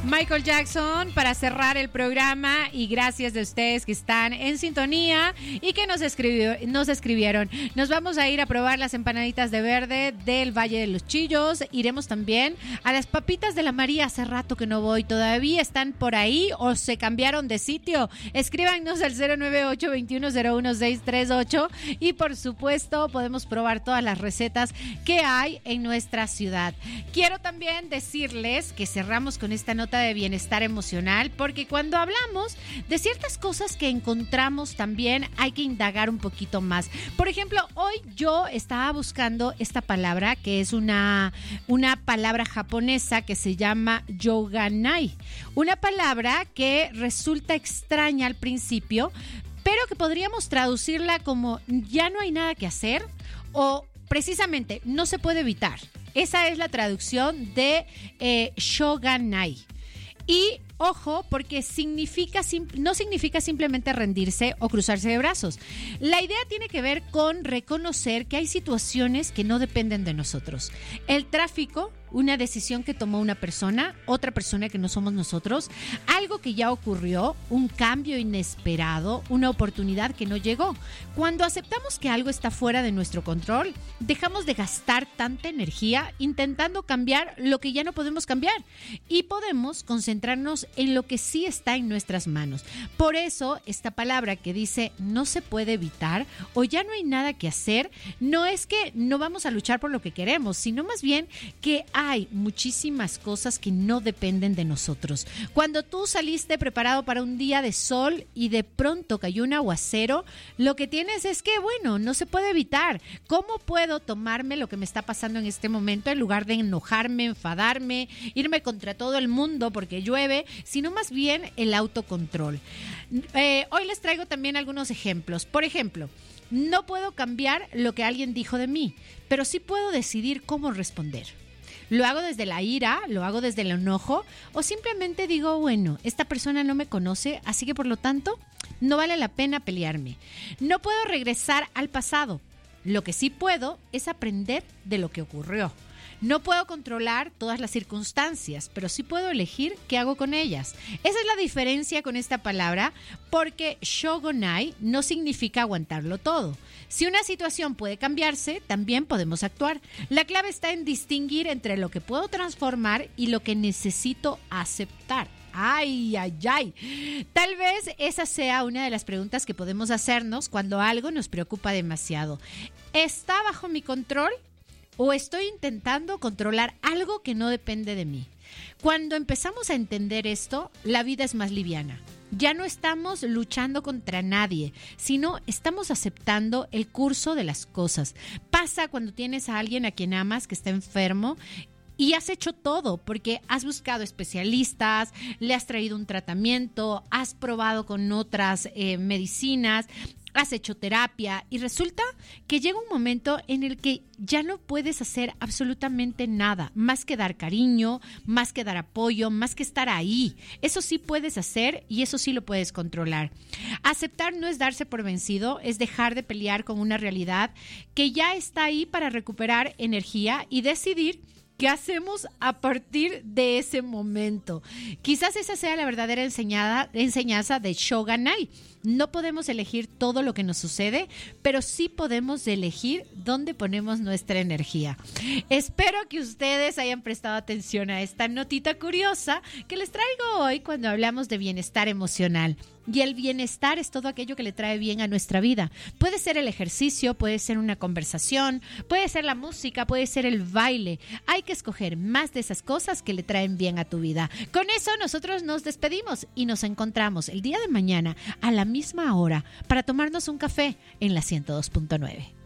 Michael Jackson para cerrar el programa, y gracias de ustedes que están en sintonía y que nos escribieron. Nos vamos a ir a probar las empanaditas de verde del Valle de los Chillos. Iremos también a las papitas de la María. Hace rato que no voy. ¿Todavía están por ahí o se cambiaron de sitio? Escríbanos al 098-2101-638 y por supuesto podemos probar todas las recetas que hay en nuestra ciudad. Quiero también decirles que cerramos con esta nota de bienestar emocional, porque cuando hablamos de ciertas cosas que encontramos también hay que indagar un poquito más. Por ejemplo, hoy yo estaba buscando esta palabra, que es una palabra japonesa que se llama yoganai, una palabra que resulta extraña al principio, pero que podríamos traducirla como ya no hay nada que hacer, o precisamente no se puede evitar. Esa es la traducción de shoganai. Y ojo, porque no significa simplemente rendirse o cruzarse de brazos. La idea tiene que ver con reconocer que hay situaciones que no dependen de nosotros. El tráfico, una decisión que tomó una persona, otra persona que no somos nosotros, algo que ya ocurrió, un cambio inesperado, una oportunidad que no llegó. Cuando aceptamos que algo está fuera de nuestro control, dejamos de gastar tanta energía intentando cambiar lo que ya no podemos cambiar y podemos concentrarnos en lo que sí está en nuestras manos. Por eso, esta palabra que dice no se puede evitar o ya no hay nada que hacer, no es que no vamos a luchar por lo que queremos, sino más bien que hay muchísimas cosas que no dependen de nosotros. Cuando tú saliste preparado para un día de sol y de pronto cayó un aguacero, lo que tienes es que, bueno, no se puede evitar. ¿Cómo puedo tomarme lo que me está pasando en este momento en lugar de enojarme, enfadarme, irme contra todo el mundo porque llueve, sino más bien el autocontrol? Hoy les traigo también algunos ejemplos. Por ejemplo, no puedo cambiar lo que alguien dijo de mí, pero sí puedo decidir cómo responder. ¿Lo hago desde la ira? ¿Lo hago desde el enojo? ¿O simplemente digo, bueno, esta persona no me conoce, así que por lo tanto no vale la pena pelearme? No puedo regresar al pasado. Lo que sí puedo es aprender de lo que ocurrió. No puedo controlar todas las circunstancias, pero sí puedo elegir qué hago con ellas. Esa es la diferencia con esta palabra, porque shogunai no significa aguantarlo todo. Si una situación puede cambiarse, también podemos actuar. La clave está en distinguir entre lo que puedo transformar y lo que necesito aceptar. ¡Ay, ay, ay! Tal vez esa sea una de las preguntas que podemos hacernos cuando algo nos preocupa demasiado. ¿Está bajo mi control? ¿O estoy intentando controlar algo que no depende de mí? Cuando empezamos a entender esto, la vida es más liviana. Ya no estamos luchando contra nadie, sino estamos aceptando el curso de las cosas. Pasa cuando tienes a alguien a quien amas que está enfermo y has hecho todo, porque has buscado especialistas, le has traído un tratamiento, has probado con otras medicinas, has hecho terapia y resulta que llega un momento en el que ya no puedes hacer absolutamente nada, más que dar cariño, más que dar apoyo, más que estar ahí. Eso sí puedes hacer y eso sí lo puedes controlar. Aceptar no es darse por vencido, es dejar de pelear con una realidad que ya está ahí para recuperar energía y decidir ¿qué hacemos a partir de ese momento? Quizás esa sea la verdadera enseñanza de shogunai. No podemos elegir todo lo que nos sucede, pero sí podemos elegir dónde ponemos nuestra energía. Espero que ustedes hayan prestado atención a esta notita curiosa que les traigo hoy cuando hablamos de bienestar emocional. Y el bienestar es todo aquello que le trae bien a nuestra vida. Puede ser el ejercicio, puede ser una conversación, puede ser la música, puede ser el baile. Hay que escoger más de esas cosas que le traen bien a tu vida. Con eso nosotros nos despedimos y nos encontramos el día de mañana a la misma hora para tomarnos un café en la 102.9.